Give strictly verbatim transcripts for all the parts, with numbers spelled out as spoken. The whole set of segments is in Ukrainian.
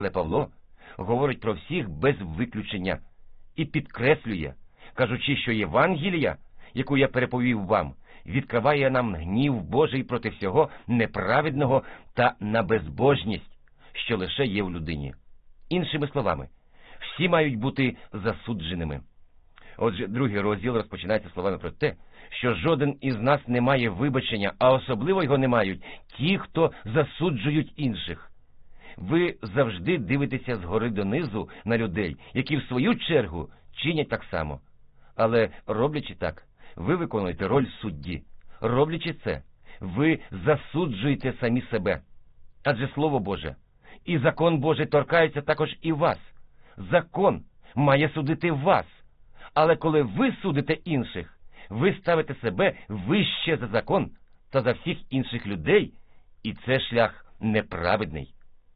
Але Павло говорить про всіх без виключення і підкреслює, кажучи, що Євангелія, яку я переповів вам, відкриває нам гнів Божий проти всього неправедного та на безбожність, що лише є в людині. Іншими словами, всі мають бути засудженими. Отже, другий розділ розпочинається словами про те, що жоден із нас не має вибачення, а особливо його не мають ті, хто засуджують інших. Ви завжди дивитеся згори донизу на людей, які в свою чергу чинять так само. Але, роблячи так, ви виконуєте роль судді. Роблячи це, ви засуджуєте самі себе. Адже Слово Боже і закон Божий торкаються також і вас. Закон має судити вас. Але коли ви судите інших, ви ставите себе вище за закон та за всіх інших людей, і це шлях неправедний.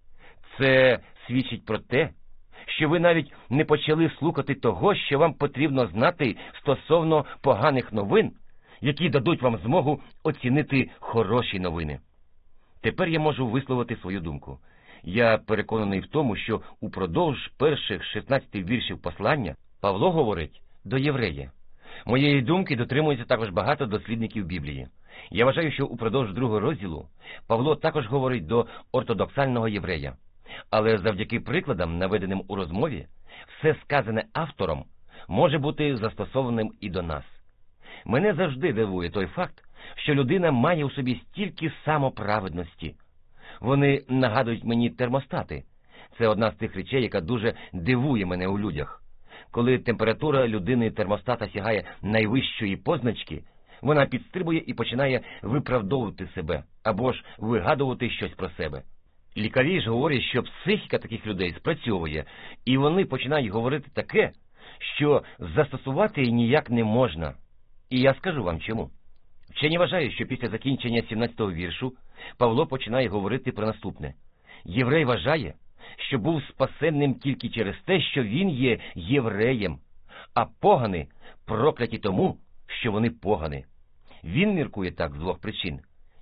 Це свідчить про те, що ви навіть не почали слухати того, що вам потрібно знати стосовно поганих новин, які дадуть вам змогу оцінити хороші новини. Тепер я можу висловити свою думку. Я переконаний в тому, що упродовж перших шістнадцяти віршів послання Павло говорить до єврея. Моєї думки дотримується також багато дослідників Біблії. Я вважаю, що упродовж другого розділу Павло також говорить до ортодоксального єврея. Але завдяки прикладам, наведеним у розмові, все сказане автором може бути застосованим і до нас. Мене завжди дивує той факт, що людина має у собі стільки самоправедності. Вони нагадують мені термостати. Це одна з тих речей, яка дуже дивує мене у людях. Коли температура людини термостата сягає найвищої позначки, вона підстрибує і починає виправдовувати себе, або ж вигадувати щось про себе. Лікарі ж говорять, що психіка таких людей спрацьовує, і вони починають говорити таке, що застосувати її ніяк не можна. І я скажу вам чому. Вчені вважають, що після закінчення сімнадцятого віршу Павло починає говорити про наступне. Єврей вважає, що був спасенним тільки через те, що він є євреєм, а погани прокляті тому, що вони погани. Він міркує так з двох причин.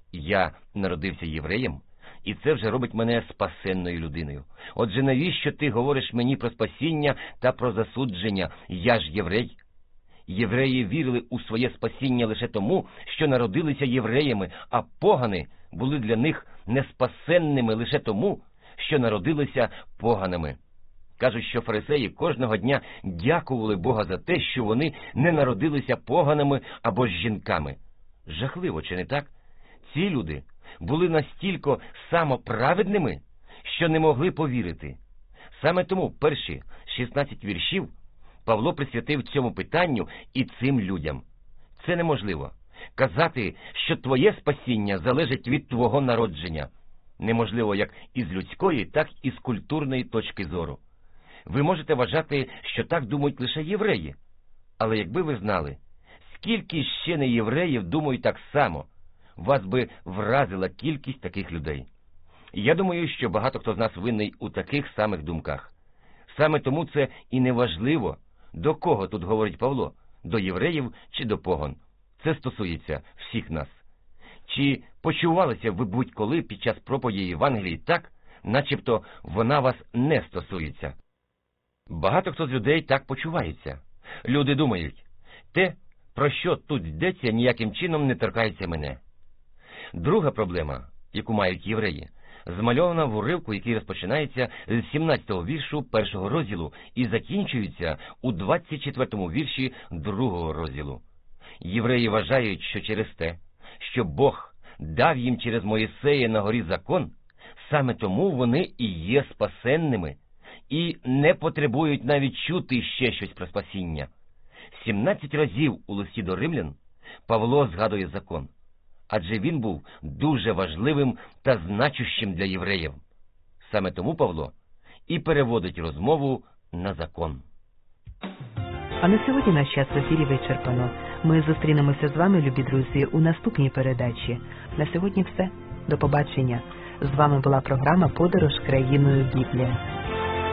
Я народився євреєм, і це вже робить мене спасенною людиною. Отже, навіщо ти говориш мені про спасіння та про засудження? Я ж єврей. Євреї вірили у своє спасіння лише тому, що народилися євреями, а погани були для них неспасенними лише тому, що народилися поганими. Кажуть, що фарисеї кожного дня дякували Бога за те, що вони не народилися поганими або ж жінками. Жахливо, чи не так? Ці люди були настільки самоправедними, що не могли повірити. Саме тому перші шістнадцять віршів Павло присвятив цьому питанню і цим людям. Це неможливо. Казати, що твоє спасіння залежить від твого народження. Неможливо як із людської, так і з культурної точки зору. Ви можете вважати, що так думають лише євреї. Але якби ви знали, скільки ще не євреїв думають так само, вас би вразила кількість таких людей. Я думаю, що багато хто з нас винний у таких самих думках. Саме тому це і не важливо, до кого тут говорить Павло, до євреїв чи до поган. Це стосується всіх нас. Чи почувалися ви будь-коли під час проповіді Євангелії так, начебто вона вас не стосується? Багато хто з людей так почувається. Люди думають, те, про що тут йдеться, ніяким чином не торкається мене. Друга проблема, яку мають євреї, змальована в уривку, який розпочинається з сімнадцятого віршу першого розділу і закінчується у двадцять четвертому вірші другого розділу. Євреї вважають, що через те, що Бог дав їм через Моїсея на горі закон, саме тому вони і є спасенними, і не потребують навіть чути ще щось про спасіння. сімнадцять разів у листі до римлян Павло згадує закон, адже він був дуже важливим та значущим для євреїв. Саме тому Павло і переводить розмову на закон. А на сьогодні наш час в ефірі вичерпано. Ми зустрінемося з вами, любі друзі, у наступній передачі. На сьогодні все. До побачення. З вами була програма «Подорож країною Біблія».